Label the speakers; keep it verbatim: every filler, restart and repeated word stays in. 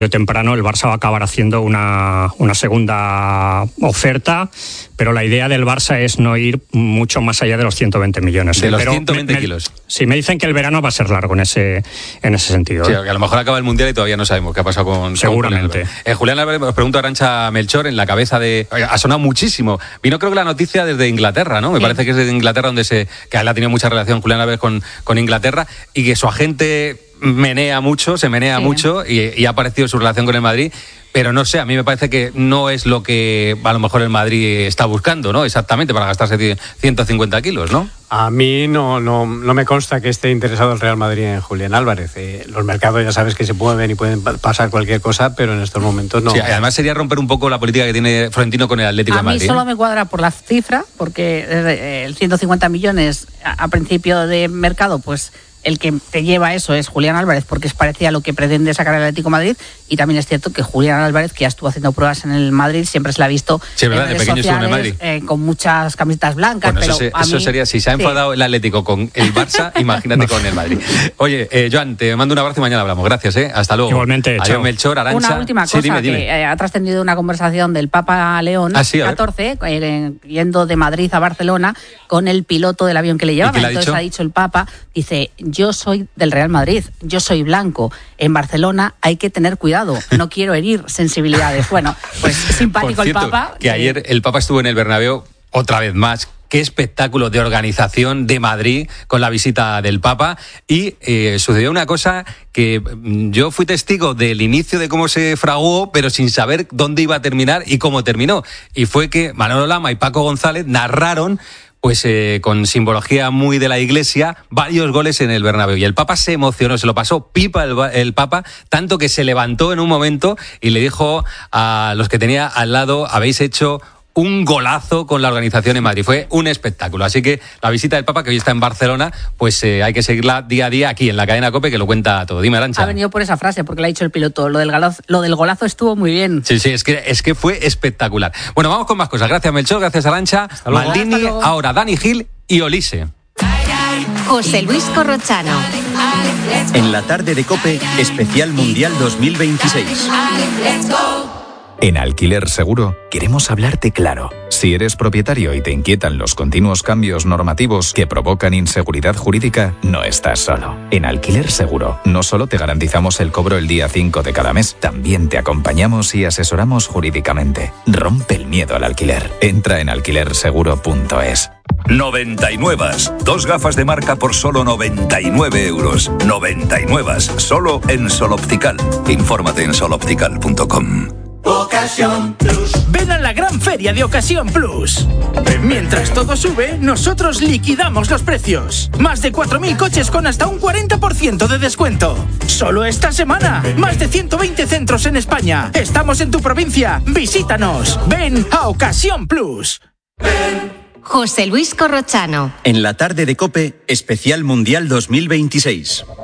Speaker 1: de temprano el Barça va a acabar haciendo una, una segunda oferta, pero la idea del Barça es no ir mucho más allá de los ciento veinte millones.
Speaker 2: De
Speaker 1: ¿eh?
Speaker 2: los
Speaker 1: pero
Speaker 2: ciento veinte
Speaker 1: me,
Speaker 2: kilos.
Speaker 1: Sí, me dicen que el verano va a ser largo en ese, en ese sentido.
Speaker 2: Sí,
Speaker 1: ¿eh?
Speaker 2: que a lo mejor acaba el Mundial y todavía no sabemos qué ha pasado con
Speaker 1: Seguramente.
Speaker 2: Con Julián Álvarez. Eh, Julián Álvarez, os pregunto a Arantxa Melchor, en la cabeza de... Ha sonado muchísimo. Vino creo que la noticia desde Inglaterra, ¿no? Me sí. parece que es desde Inglaterra donde se... que él ha tenido mucha relación Julián Álvarez con, con Inglaterra y que su agente menea mucho, se menea sí. mucho y, y ha aparecido su relación con el Madrid. Pero no sé, a mí me parece que no es lo que a lo mejor el Madrid está buscando, ¿no? Exactamente, para gastarse ciento cincuenta kilos, ¿no?
Speaker 3: A mí no, no, no me consta que esté interesado el Real Madrid en Julián Álvarez. Eh, los mercados ya sabes que se mueven y pueden pasar cualquier cosa, pero en estos momentos no.
Speaker 2: Sí, además sería romper un poco la política que tiene Florentino con el Atlético de Madrid.
Speaker 4: A mí solo me cuadra por la cifra, porque el ciento cincuenta millones a, a principio de mercado, pues... el que te lleva eso es Julián Álvarez, porque es parecida a lo que pretende sacar el Atlético de Madrid, y también es cierto que Julián Álvarez, que ya estuvo haciendo pruebas en el Madrid, siempre se la ha visto
Speaker 2: sí, ¿verdad?
Speaker 4: en redes
Speaker 2: de
Speaker 4: sociales,
Speaker 2: en Madrid.
Speaker 4: Eh, con muchas camisetas blancas.
Speaker 2: Bueno,
Speaker 4: pero
Speaker 2: eso, se,
Speaker 4: a
Speaker 2: eso
Speaker 4: mí,
Speaker 2: sería, si se ha enfadado sí. el Atlético con el Barça, imagínate con el Madrid. Oye, eh, Joan, te mando un abrazo y mañana hablamos. Gracias, ¿eh? Hasta luego.
Speaker 1: Igualmente,
Speaker 2: Adiós,
Speaker 1: chao.
Speaker 2: Melchor, Arantxa.
Speaker 4: Una última cosa,
Speaker 2: sí, dime, dime.
Speaker 4: que eh, ha trascendido una conversación del Papa León
Speaker 2: ah, sí,
Speaker 4: catorce, eh, yendo de Madrid a Barcelona con el piloto del avión que le llevaba.
Speaker 2: ¿Y qué le ha
Speaker 4: Entonces
Speaker 2: dicho?
Speaker 4: ha dicho el Papa, dice, yo soy del Real Madrid, yo soy blanco, en Barcelona hay que tener cuidado, no quiero herir sensibilidades. Bueno, pues simpático
Speaker 2: Por cierto,
Speaker 4: el Papa.
Speaker 2: Que ayer el Papa estuvo en el Bernabéu otra vez más. Qué espectáculo de organización de Madrid con la visita del Papa. Y eh, sucedió una cosa que yo fui testigo del inicio de cómo se fraguó, pero sin saber dónde iba a terminar y cómo terminó. Y fue que Manolo Lama y Paco González narraron pues eh, con simbología muy de la Iglesia, varios goles en el Bernabéu. Y el Papa se emocionó, se lo pasó pipa el, el Papa, tanto que se levantó en un momento y le dijo a los que tenía al lado, habéis hecho un golazo con la organización en Madrid. Fue un espectáculo. Así que la visita del Papa, que hoy está en Barcelona, pues eh, hay que seguirla día a día aquí en la cadena COPE, que lo cuenta todo. Dime, Arantxa.
Speaker 4: Ha venido por esa frase, porque le ha dicho el piloto. Lo del, galazo, lo del golazo estuvo muy bien.
Speaker 2: Sí, sí, es que, es que fue espectacular. Bueno, vamos con más cosas. Gracias, Melchor. Gracias, Arantxa. Maldini, ahora Dani Gil y Olise.
Speaker 5: José Luis Corrochano.
Speaker 6: En la tarde de COPE, especial Mundial dos mil veintiséis.
Speaker 7: En Alquiler Seguro queremos hablarte claro. Si eres propietario y te inquietan los continuos cambios normativos que provocan inseguridad jurídica, no estás solo. En Alquiler Seguro no solo te garantizamos el cobro el día cinco de cada mes, también te acompañamos y asesoramos jurídicamente. Rompe el miedo al alquiler. Entra en alquiler seguro punto es.
Speaker 8: noventa y nueve. Dos gafas de marca por solo noventa y nueve euros. noventa y nueve. Solo en Sol Optical. Infórmate en sol optical punto com.
Speaker 9: Ocasión Plus. Ven a la gran feria de Ocasión Plus. Mientras todo sube, nosotros liquidamos los precios. Más de cuatro mil coches con hasta un cuarenta por ciento de descuento. Solo esta semana. Más de ciento veinte centros en España. Estamos en tu provincia. Visítanos. Ven a Ocasión Plus. Ven.
Speaker 5: José Luis Corrochano.
Speaker 6: En la tarde de COPE, especial Mundial dos mil veintiséis.